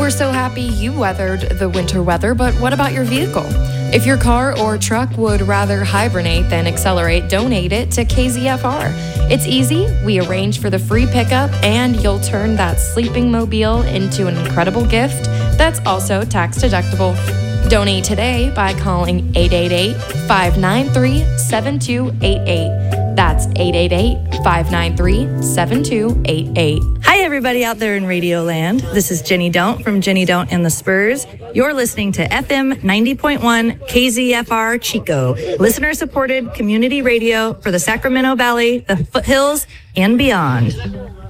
We're so happy you weathered the winter weather, but what about your vehicle? If your car or truck would rather hibernate than accelerate, donate it to KZFR. It's easy. We arrange for the free pickup, and you'll turn that sleeping mobile into an incredible gift that's also tax deductible. Donate today by calling 888-593-7288. That's 888-593-7288. Hi, everybody out there in Radio Land. This is Jenny Don't from Jenny Don't and the Spurs. You're listening to FM 90.1 KZFR Chico, listener-supported community radio for the Sacramento Valley, the foothills, and beyond.